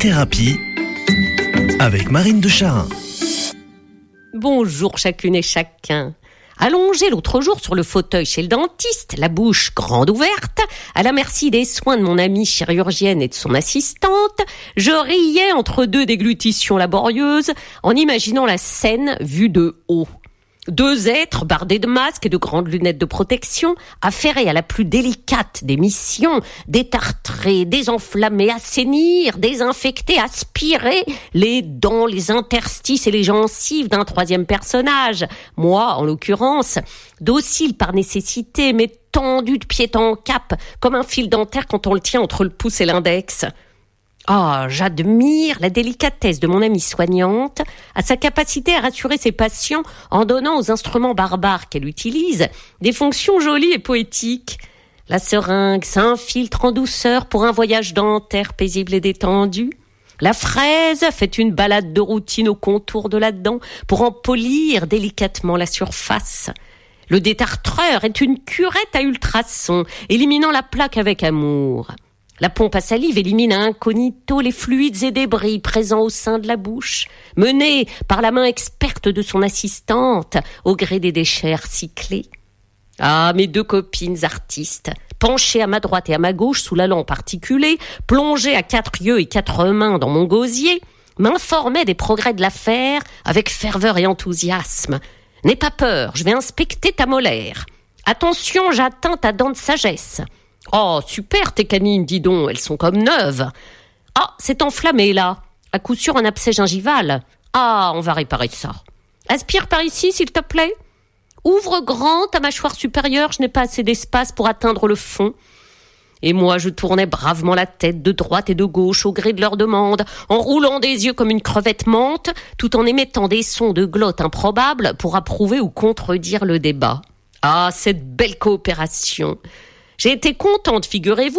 thérapie avec Marine de Charin. Bonjour chacune et chacun. Allongée l'autre jour sur le fauteuil chez le dentiste, la bouche grande ouverte, à la merci des soins de mon amie chirurgienne et de son assistante, je riais entre deux déglutitions laborieuses en imaginant la scène vue de haut. Deux êtres bardés de masques et de grandes lunettes de protection, affairés à la plus délicate des missions, détartrer, désenflammer, assainir, désinfecter, aspirer les dents, les interstices et les gencives d'un troisième personnage. Moi, en l'occurrence, docile par nécessité, mais tendu de pied en cap, comme un fil dentaire quand on le tient entre le pouce et l'index. J'admire la délicatesse de mon amie soignante, à sa capacité à rassurer ses patients en donnant aux instruments barbares qu'elle utilise des fonctions jolies et poétiques. La seringue s'infiltre en douceur pour un voyage dentaire paisible et détendu. La fraise fait une balade de routine au contour de la dent pour en polir délicatement la surface. Le détartreur est une curette à ultrasons, éliminant la plaque avec amour. La pompe à salive élimine incognito les fluides et débris présents au sein de la bouche, menée par la main experte de son assistante au gré des déchets recyclés. Mes deux copines artistes, penchées à ma droite et à ma gauche sous la lampe articulée, plongées à 4 yeux et 4 mains dans mon gosier, m'informaient des progrès de l'affaire avec ferveur et enthousiasme. « N'aie pas peur, je vais inspecter ta molaire. Attention, j'atteins ta dent de sagesse. » « Oh, super tes canines, dis donc, elles sont comme neuves. »« c'est enflammé là, à coup sûr un abcès gingival. »« On va réparer ça. »« Aspire par ici, s'il te plaît. »« Ouvre grand ta mâchoire supérieure, je n'ai pas assez d'espace pour atteindre le fond. » Et moi, je tournais bravement la tête de droite et de gauche au gré de leurs demandes, en roulant des yeux comme une crevette menthe, tout en émettant des sons de glotte improbables pour approuver ou contredire le débat. Cette belle coopération. J'ai été contente, figurez-vous,